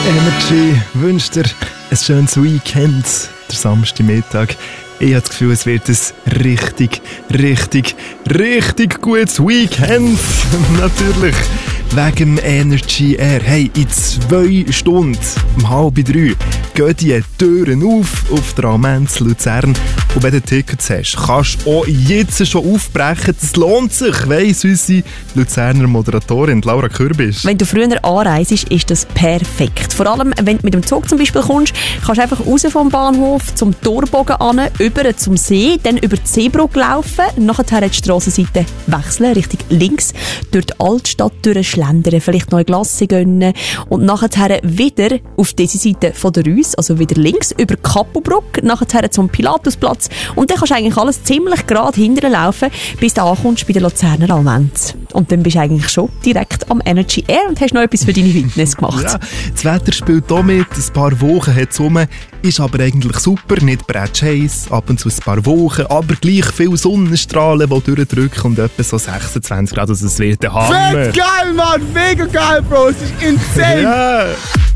Energy wünscht dir ein schönes Weekend, der Samstagmittag. Ich habe das Gefühl, es wird ein richtig gutes Weekend. Natürlich. Wegen dem Energy Air. Hey, in 2 Stunden, um 2:30, gehen die Türen auf der Amens Luzern. Und wenn du Tickets hast, kannst du auch jetzt schon aufbrechen. Das lohnt sich, weiss unsere Luzerner Moderatorin Laura Kürbisch. Wenn du früher anreist, ist das perfekt. Vor allem, wenn du mit dem Zug zum Beispiel kommst, kannst du einfach raus vom Bahnhof zum Torbogen an, über zum See, dann über die Seebrücke laufen, nachher die Strassenseite wechseln, Richtung links, durch die Altstadt durchschlendern, vielleicht noch eine Glasse gönnen und nachher wieder auf diese Seite von der Reuss, also wieder links, über die Kappelbrücke, nachher zum Pilatusplatz und dann kannst du eigentlich alles ziemlich gerade hinterher laufen, bis du ankommst bei der Luzerner Almenz. Und dann bist du eigentlich schon direkt am Energy Air und hast noch etwas für deine Fitness gemacht. Ja, das Wetter spielt auch mit, ein paar Wochen hat es rum, ist aber eigentlich super, nicht bretschheiss, ab und zu ein paar Wochen, aber gleich viele Sonnenstrahlen, die durchdrücken und etwa so 26 Grad, also es wird der Hammer. Fett geil, Mann! Mega geil, Bro! Es ist insane! Ja.